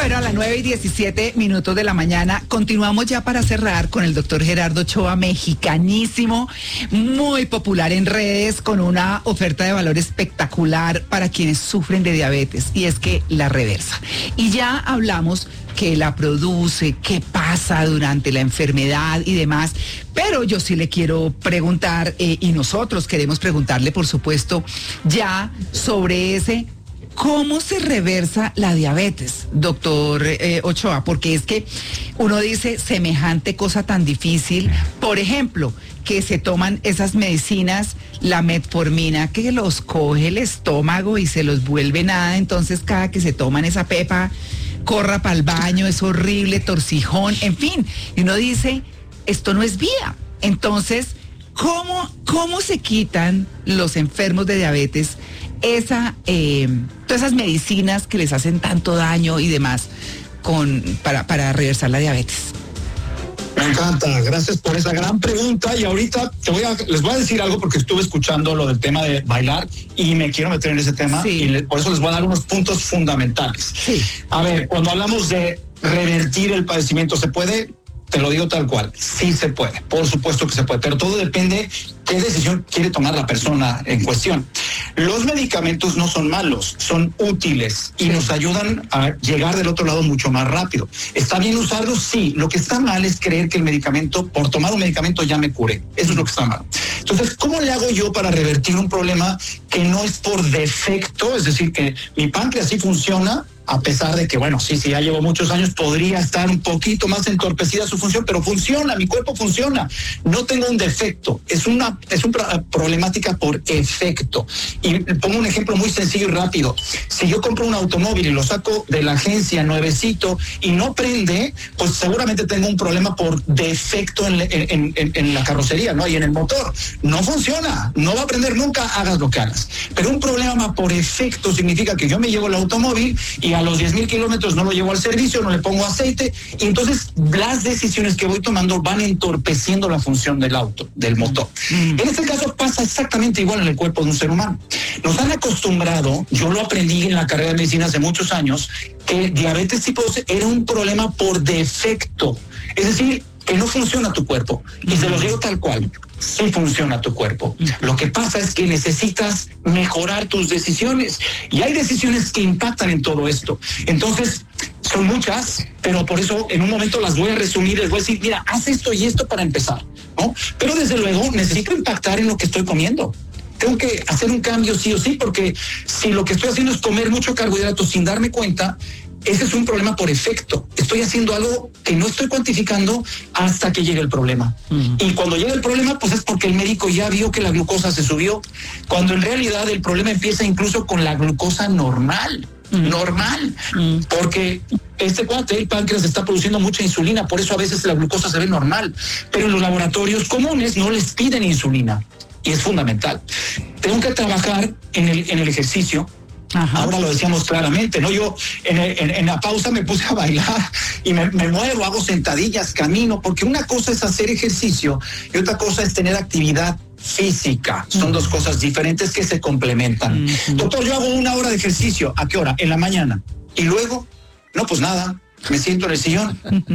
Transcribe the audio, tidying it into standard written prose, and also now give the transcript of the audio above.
Bueno, a las 9:17 de la mañana, continuamos ya para cerrar con el doctor Gerardo Ochoa, mexicanísimo, muy popular en redes, con una oferta de valor espectacular para quienes sufren de diabetes, y es que la reversa. Y ya hablamos que la produce, qué pasa durante la enfermedad y demás, pero yo sí le quiero preguntar, y nosotros queremos preguntarle, por supuesto, ya sobre ese... ¿Cómo se reversa la diabetes, doctor Ochoa? Porque es que uno dice semejante cosa tan difícil, por ejemplo, que se toman esas medicinas, la metformina, que los coge el estómago y se los vuelve nada, entonces cada que se toman esa pepa, corra para el baño, es horrible, torcijón, en fin, y uno dice, esto no es vía. Entonces, ¿cómo se quitan los enfermos de diabetes todas esas medicinas que les hacen tanto daño y demás para reversar la diabetes? Me encanta, gracias por esa gran pregunta. Y ahorita les voy a decir algo porque estuve escuchando lo del tema de bailar y me quiero meter en ese tema, sí. Y por eso les voy a dar unos puntos fundamentales. Sí. A ver, cuando hablamos de revertir el padecimiento, ¿se puede? Te lo digo tal cual, sí se puede, por supuesto que se puede, pero todo depende qué decisión quiere tomar la persona en cuestión. Los medicamentos no son malos, son útiles y nos ayudan a llegar del otro lado mucho más rápido. ¿Está bien usarlos? Sí. Lo que está mal es creer que el medicamento, por tomar un medicamento ya me curé. Eso es lo que está mal. Entonces, ¿cómo le hago yo para revertir un problema que no es por defecto? Es decir, que mi páncreas sí funciona, a pesar de que, bueno, sí, ya llevo muchos años, podría estar un poquito más entorpecida su función, pero funciona, mi cuerpo funciona. No tengo un defecto, es una problemática por efecto. Y pongo un ejemplo muy sencillo y rápido. Si yo compro un automóvil y lo saco de la agencia nuevecito y no prende, pues seguramente tengo un problema por defecto en la carrocería, ¿no? Y en el motor. No funciona, no va a prender nunca, hagas lo que hagas. Pero un problema por efecto significa que yo me llevo el automóvil y a los 10,000 kilómetros no lo llevo al servicio, no le pongo aceite, y entonces las decisiones que voy tomando van entorpeciendo la función del auto, del motor. En este caso pasa exactamente igual en el cuerpo de un ser humano. Nos han acostumbrado, yo lo aprendí en la carrera de medicina hace muchos años, que diabetes tipo 2 era un problema por defecto. Es decir, que no funciona tu cuerpo. Y se lo digo tal cual. Sí funciona tu cuerpo. Lo que pasa es que necesitas mejorar tus decisiones. Y hay decisiones que impactan en todo esto. Entonces, son muchas, pero por eso en un momento las voy a resumir. Les voy a decir, mira, haz esto y esto para empezar, ¿no? Pero desde luego necesito impactar en lo que estoy comiendo. Tengo que hacer un cambio sí o sí, porque si lo que estoy haciendo es comer mucho carbohidrato sin darme cuenta, ese es un problema por efecto. Estoy haciendo algo que no estoy cuantificando hasta que llegue el problema. Y cuando llega el problema, pues es porque el médico ya vio que la glucosa se subió, cuando en realidad el problema empieza incluso con la glucosa normal. Porque este cuate, el páncreas, está produciendo mucha insulina, por eso a veces la glucosa se ve normal, pero en los laboratorios comunes no les piden insulina, y es fundamental. Tengo que trabajar en el ejercicio. Ajá. Ahora lo decíamos claramente, ¿no? Yo en la pausa me puse a bailar y me muevo, hago sentadillas, camino, porque una cosa es hacer ejercicio y otra cosa es tener actividad física. Son dos cosas diferentes que se complementan. Doctor, yo hago 1 hora de ejercicio. ¿A qué hora? En la mañana. Y luego, no, pues nada, me siento en el sillón.